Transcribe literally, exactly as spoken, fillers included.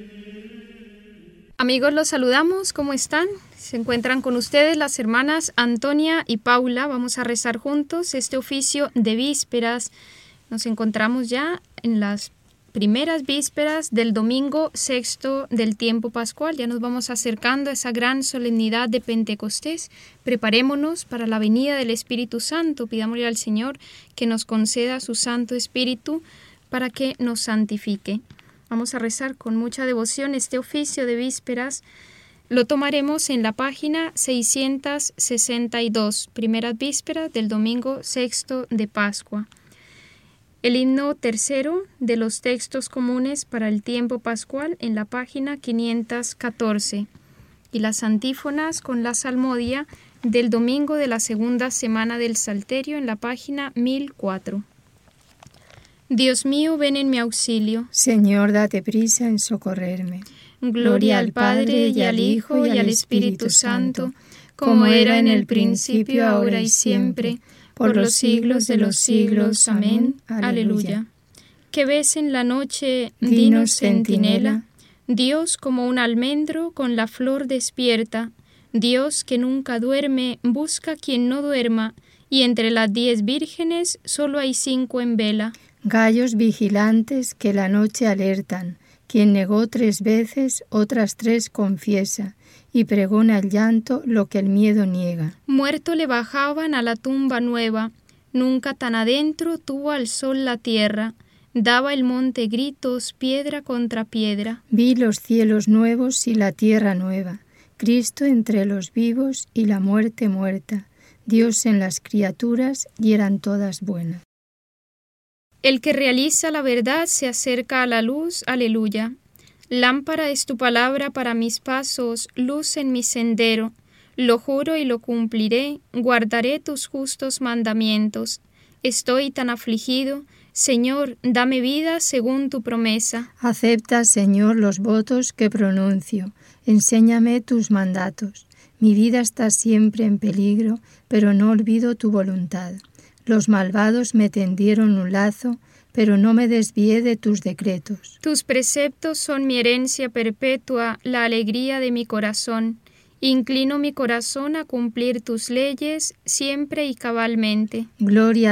Amigos, los saludamos, ¿cómo están? Se encuentran con ustedes las hermanas Antonia y Paula. Vamos a rezar juntos este oficio de vísperas. Nos encontramos ya en las primeras vísperas del domingo sexto del tiempo pascual. Ya nos vamos acercando a esa gran solemnidad de Pentecostés. Preparémonos para la venida del Espíritu Santo. Pidámosle al Señor que nos conceda su Santo Espíritu para que nos santifique. Vamos a rezar con mucha devoción este oficio de vísperas. Lo tomaremos en la página seiscientos sesenta y dos, primeras vísperas del domingo sexto de Pascua. El himno tercero de los textos comunes para el tiempo pascual en la página quinientos catorce. Y las antífonas con la salmodia del domingo de la segunda semana del Salterio en la página mil cuatro. Dios mío, ven en mi auxilio. Señor, date prisa en socorrerme. Gloria al Padre, y al Hijo, y al Espíritu Santo, como era en el principio, ahora y siempre, por los siglos de los siglos. Amén. Aleluya. Que ves en la noche, dinos centinela, Dios como un almendro con la flor despierta, Dios que nunca duerme, busca quien no duerma, y entre las diez vírgenes solo hay cinco en vela. Gallos vigilantes que la noche alertan, quien negó tres veces, otras tres confiesa, y pregona el llanto lo que el miedo niega. Muerto le bajaban a la tumba nueva, nunca tan adentro tuvo al sol la tierra, daba el monte gritos, piedra contra piedra. Vi los cielos nuevos y la tierra nueva, Cristo entre los vivos y la muerte muerta, Dios en las criaturas y eran todas buenas. El que realiza la verdad se acerca a la luz, aleluya. Lámpara es tu palabra para mis pasos, luz en mi sendero. Lo juro y lo cumpliré, guardaré tus justos mandamientos. Estoy tan afligido, Señor, dame vida según tu promesa. Acepta, Señor, los votos que pronuncio, enséñame tus mandatos. Mi vida está siempre en peligro, pero no olvido tu voluntad. Los malvados me tendieron un lazo, pero no me desvié de tus decretos. Tus preceptos son mi herencia perpetua, la alegría de mi corazón. Inclino mi corazón a cumplir tus leyes siempre y cabalmente. Gloria